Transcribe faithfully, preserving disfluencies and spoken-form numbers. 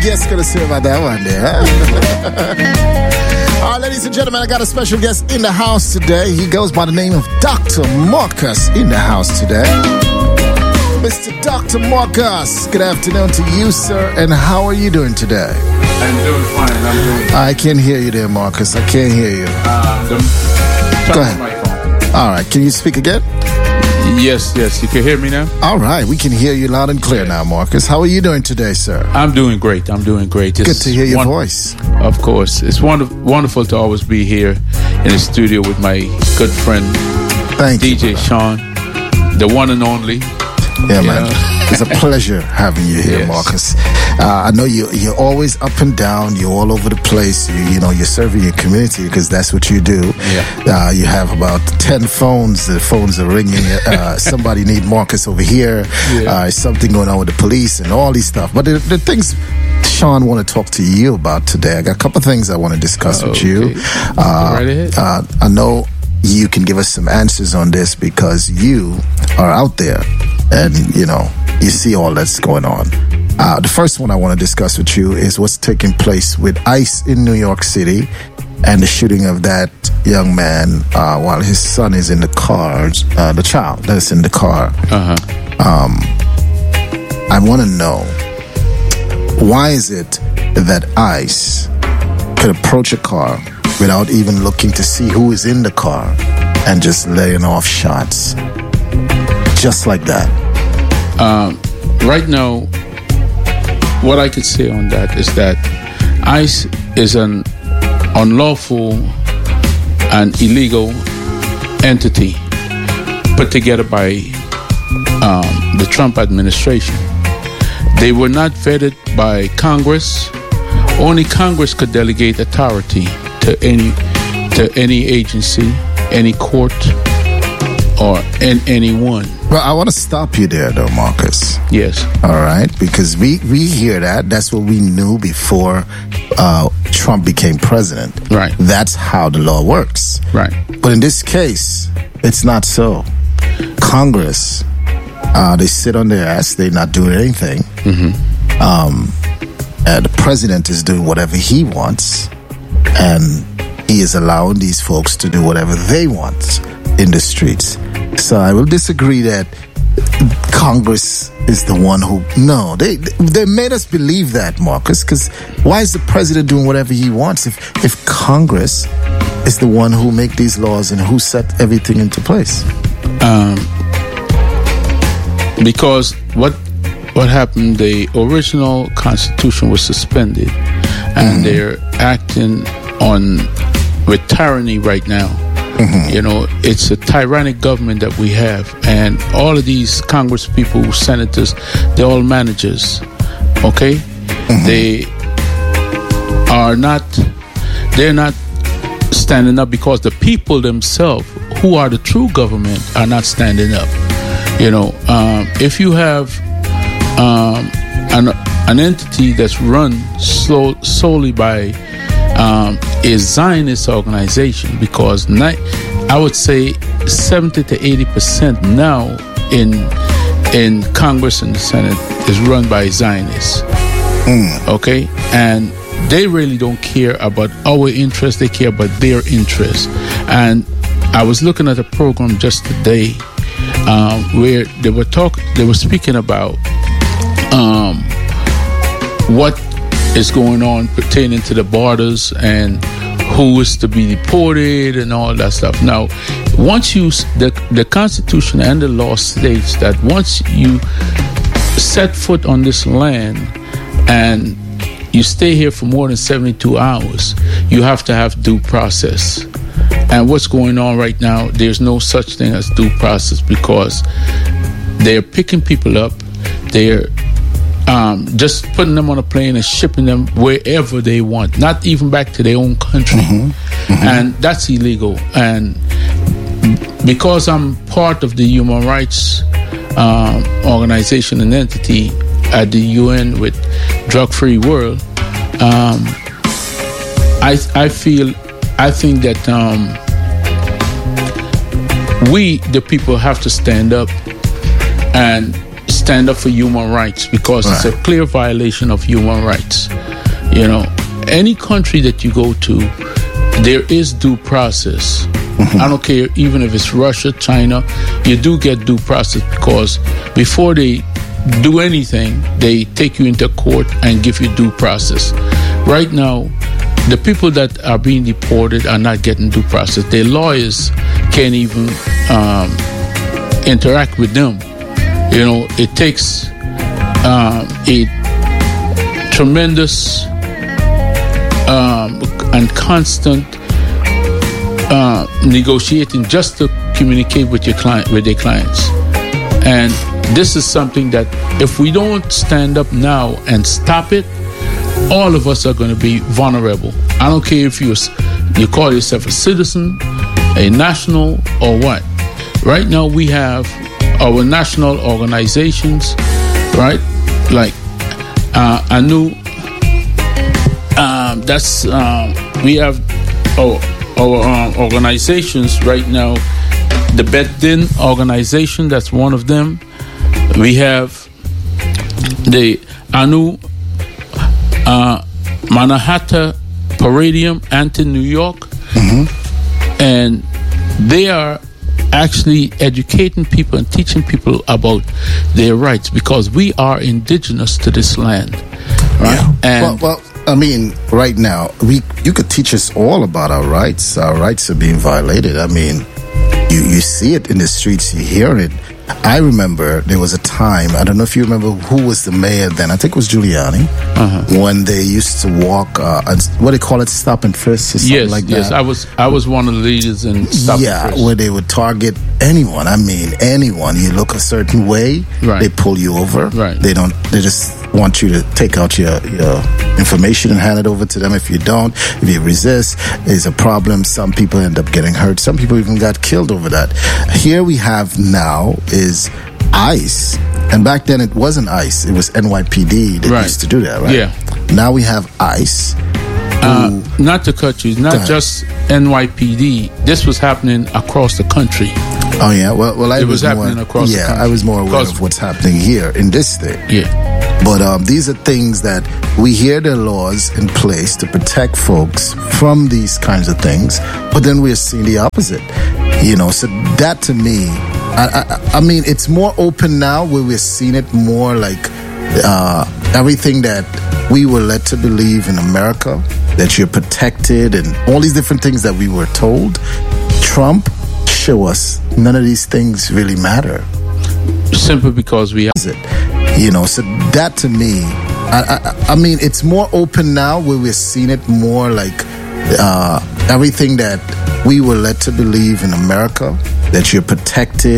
guest could have said about that one there, huh? All right, ladies and gentlemen, I got a special guest in the house today. He goes by the name of Doctor Marcus in the house today. Mister Doctor Marcus, good afternoon to you, sir. And how are you doing today? I'm doing fine. I'm doing fine. I can't hear you there, Marcus. I can't hear you. Uh, the, Go ahead. My phone. All right, can you speak again? Yes, yes. You can hear me now? All right, we can hear you loud and clear now, Marcus. How are you doing today, sir? I'm doing great. I'm doing great. It's Good to hear your one- voice. Of course. It's wonderful, wonderful to always be here in the studio with my good friend, Thank D you. J Sean, the one and only. Yeah, man. Yeah. It's a pleasure having you here, Yes. Marcus. Uh, I know you, you're always up and down. You're all over the place. You, you know, you're serving your community because that's what you do. Yeah. Uh, you have about ten phones. The phones are ringing. Uh, somebody need Marcus over here. Yeah. Uh, something going on with the police and all these stuff. But the, the things Sean want to talk to you about today, I got a couple of things I want to discuss with you. Okay. Uh, Go right ahead. uh, I know you can give us some answers on this because you are out there and, you know, you see all that's going on. Uh, the first one I want to discuss with you is what's taking place with ICE in New York City and the shooting of that young man uh, while his son is in the car, uh, the child that's in the car. Uh-huh. Um, I want to know, why is it that ICE could approach a car without even looking to see who is in the car and just laying off shots? Just like that. Um, right now, what I could say on that is that ICE is an unlawful and illegal entity put together by um, the Trump administration. They were not vetted by Congress. Only Congress could delegate authority to any to any agency, any court, or in anyone. Well, I want to stop you there, though, Marcus. Yes. All right, because we, we hear that. That's what we knew before uh, Trump became president. Right. That's how the law works. Right. But in this case, it's not so. Congress, uh, they sit on their ass. They're not doing anything. Mm-hmm. Um, and the president is doing whatever he wants, and he is allowing these folks to do whatever they want in the streets. So I will disagree that Congress is the one who... No, they they made us believe that, Marcus, because why is the president doing whatever he wants if, if Congress is the one who make these laws and who set everything into place? Um, because what what happened, the original Constitution was suspended, and mm-hmm. they're acting on with tyranny right now. Mm-hmm. You know, it's a tyrannic government that we have, and all of these Congress people, senators, they're all managers, okay? Mm-hmm. They are not, they're not standing up because the people themselves, who are the true government, are not standing up. You know, um, if you have um, an, an entity that's run slow, solely by Um, a Zionist organization, because ni- I would say seventy to eighty percent now in in Congress and the Senate is run by Zionists. Mm. Okay, and they really don't care about our interests; they care about their interests. And I was looking at a program just today um, where they were talk, they were speaking about um, what is going on pertaining to the borders and who is to be deported and all that stuff. Now, once you, the, the Constitution and the law states that once you set foot on this land and you stay here for more than seventy-two hours, you have to have due process. And what's going on right now, there's no such thing as due process because they're picking people up, they're Um, just putting them on a plane and shipping them wherever they want, not even back to their own country. Mm-hmm. Mm-hmm. And that's illegal. And because I'm part of the human rights um, organization and entity at the U N with Drug Free World, um, I, I feel, I think that um, we, the people, have to stand up and stand up for human rights, because right. it's a clear violation of human rights. You know, any country that you go to, there is due process. Mm-hmm. I don't care, even if it's Russia, China, you do get due process, because before they do anything, they take you into court and give you due process. Right now, the people that are being deported are not getting due process. Their lawyers can't even um, interact with them. You know, it takes um, a tremendous um, and constant uh, negotiating just to communicate with your client, with their clients. And this is something that if we don't stand up now and stop it, all of us are going to be vulnerable. I don't care if you you call yourself a citizen, a national, or what. Right now we have our national organizations, right? Like uh, ANU. Um, that's um, we have our our um, organizations right now. The Bedin organization, that's one of them. We have the ANU uh, Manhattan Palladium, Anti New York, mm-hmm. and they are actually educating people and teaching people about their rights, because we are indigenous to this land, right? Yeah. And well, well, I mean, right now, we you could teach us all about our rights. Our rights are being violated. I mean, you, you see it in the streets, you hear it. I remember there was a time, I don't know if you remember who was the mayor then, I think it was Giuliani, uh-huh. when they used to walk, uh, what do they call it, stop and frisk or something yes, like yes, that? Yes, I was I was one of the leaders in stop yeah, and frisk. Where they would target anyone. I mean, anyone. You look a certain way, right. they pull you over. Right. They don't, they just want you to take out your, your information and hand it over to them. If you don't, if you resist, there's a problem. Some people end up getting hurt. Some people even got killed over that. Here we have now is ICE, and back then it wasn't ICE, it was N Y P D that right. used to do that, right? Yeah. Now we have ICE. Uh, not to cut you, not just N Y P D. This was happening across the country. Oh yeah, well, well, I it was, was happening more, across yeah, the country. I was more aware of what's happening here in this state. Yeah. But um, these are things that we hear the laws in place to protect folks from these kinds of things, but then we're seeing the opposite. You know, so that to me, I, I, I mean, it's more open now where we're seeing it more like uh, everything that we were led to believe in America, that you're protected and all these different things that we were told. Trump show us none of these things really matter. Simply because we have it. You know, so that to me, I, I, I mean, it's more open now where we're seeing it more like uh, everything that we were led to believe in America, that you're protected.